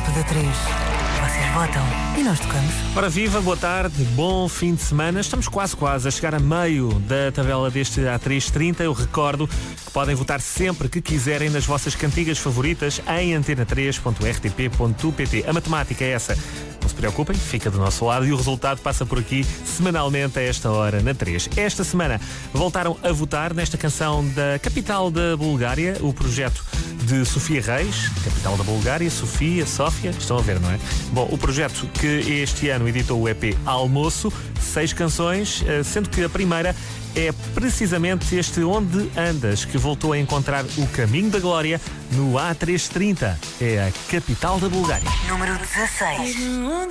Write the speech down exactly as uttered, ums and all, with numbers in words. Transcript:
Equipa da três. Vocês votam e nós tocamos. Ora viva, boa tarde, bom fim de semana. Estamos quase quase a chegar a meio da tabela deste A três trinta. Eu recordo que podem votar sempre que quiserem nas vossas cantigas favoritas em antena três ponto r t p ponto pt. A matemática é essa. Não se preocupem, fica do nosso lado e o resultado passa por aqui semanalmente a esta hora na três. Esta semana voltaram a votar nesta canção da capital da Bulgária, o projeto de Sofia Reis, capital da Bulgária, Sofia, Sófia, estão a ver, não é? Bom, o projeto que este ano editou o E P Almoço, seis canções, sendo que a primeira é precisamente este Onde Andas, que voltou a encontrar o caminho da glória no A três trinta. É a capital da Bulgária. Número dezasseis.